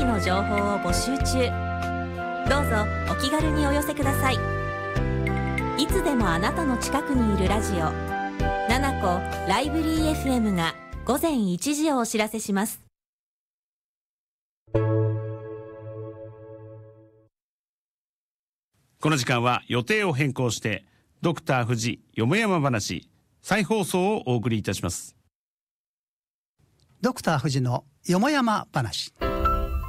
の情報を募集中。どうぞお気軽にお寄せください。いつでもあなたの近くにいるラジオ7個ライブリー FM が午前1時をお知らせします。 この時間は予定を変更してドクター富士よもやま話再放送をお送りいたします。 ドクター富士のよもやま話。